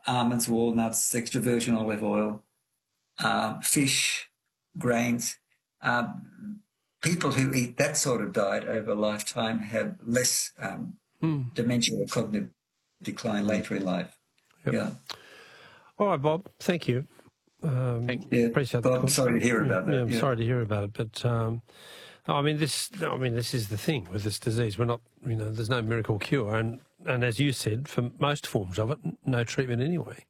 almonds, walnuts, extra virgin olive oil, fish, grains. People who eat that sort of diet over a lifetime have less dementia or cognitive decline later in life. Yep. Yeah. All right, Bob. Thank you. Thank you. Appreciate Bob, the call. sorry to hear about that. Yeah, I'm sorry to hear about it, but this is the thing with this disease. We're not, there's no miracle cure, and as you said, for most forms of it, no treatment anyway.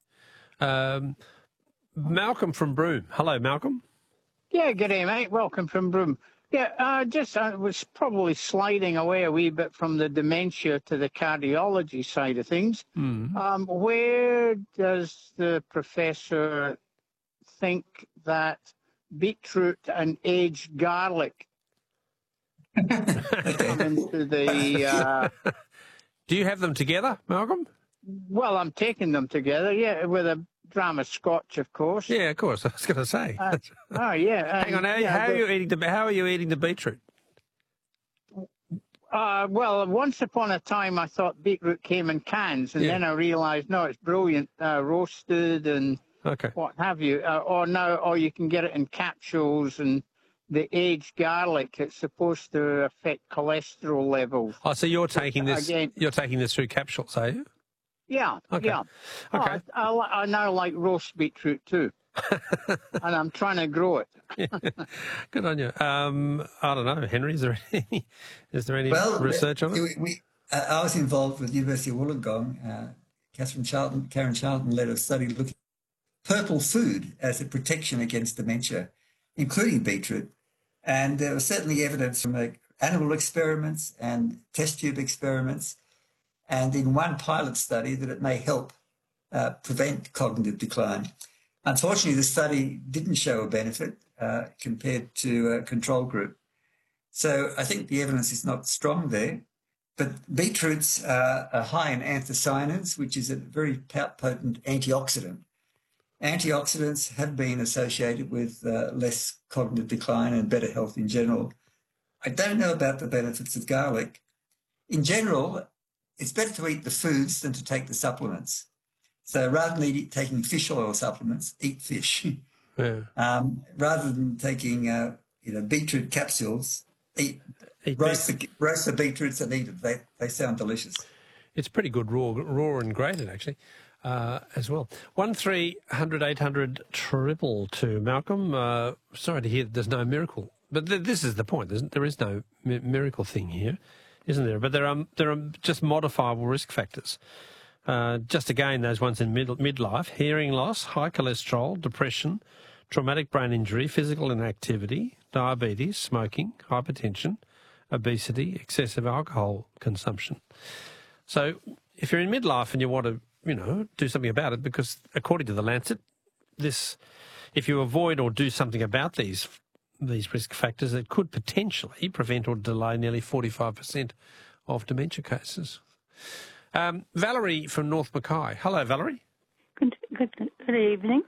Malcolm from Broome. Hello, Malcolm. Yeah, g'day, mate. Welcome from Broome. Yeah, I was probably sliding away a wee bit from the dementia to the cardiology side of things. Where does the professor think that beetroot and aged garlic come into the... Do you have them together, Malcolm? Well, I'm taking them together, yeah, with a dram of scotch, of course. Yeah, of course. I was going to say. Oh, yeah. Hang on. How are you eating the beetroot? Well, once upon a time, I thought beetroot came in cans, and then I realised, no, it's brilliant, roasted and what have you. Or you can get it in capsules, and the aged garlic, it's supposed to affect cholesterol levels. Oh, so you're taking this? Again, you're taking this through capsules, are you? Yeah, yeah. Okay. I now like roast beetroot too, and I'm trying to grow it. Good on you. I don't know, Henry. Is there any research on it? I was involved with the University of Wollongong. Karen Charlton led a study looking at purple food as a protection against dementia, including beetroot. And there was certainly evidence from animal experiments and test tube experiments, and in one pilot study that it may help prevent cognitive decline. Unfortunately, the study didn't show a benefit compared to a control group. So I think the evidence is not strong there. But beetroots are high in anthocyanins, which is a very potent antioxidant. Antioxidants have been associated with less cognitive decline and better health in general. I don't know about the benefits of garlic. In general, it's better to eat the foods than to take the supplements. So rather than taking fish oil supplements, eat fish. Yeah. Rather than taking beetroot capsules, roast the beetroots and eat it. They sound delicious. It's pretty good raw and grated actually, as well. 1300 800 222. Malcolm, sorry to hear that there's no miracle, but this is the point. There is no miracle thing here, isn't there? But there are just modifiable risk factors. Just again, those ones in midlife: hearing loss, high cholesterol, depression, traumatic brain injury, physical inactivity, diabetes, smoking, hypertension, obesity, excessive alcohol consumption. So if you're in midlife and you want to, do something about it, because according to the Lancet, if you avoid or do something about these risk factors, it could potentially prevent or delay nearly 45% of dementia cases. Valerie from North Mackay. Hello, Valerie. Good evening.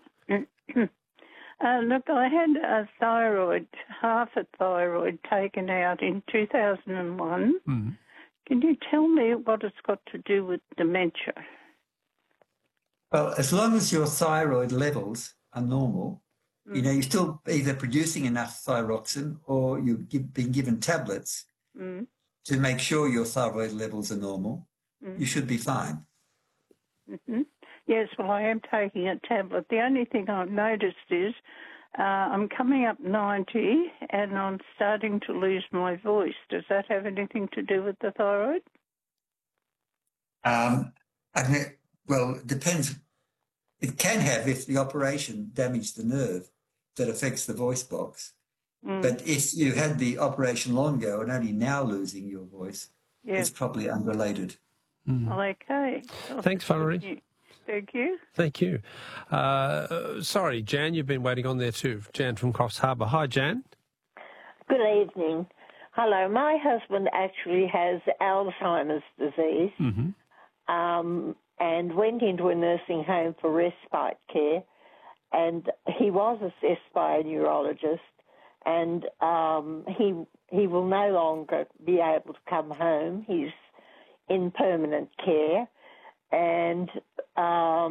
Look, I had half a thyroid taken out in 2001. Mm. Can you tell me what it's got to do with dementia? Well, as long as your thyroid levels are normal, you're still either producing enough thyroxine or you've been given tablets to make sure your thyroid levels are normal. You should be fine. Mm-hmm. Yes, well, I am taking a tablet. The only thing I've noticed is I'm coming up 90 and I'm starting to lose my voice. Does that have anything to do with the thyroid? Well, it depends. It can have if the operation damaged the nerve that affects the voice box. But if you had the operation long ago and only now losing your voice, it's probably unrelated. Okay. Thanks, Valerie. Thank you. Thank you. Sorry, Jan, you've been waiting on there too. Jan from Coffs Harbour. Hi, Jan. Good evening. Hello. My husband actually has Alzheimer's disease and went into a nursing home for respite care, and he was assessed by a neurologist, and he will no longer be able to come home. He's in permanent care, and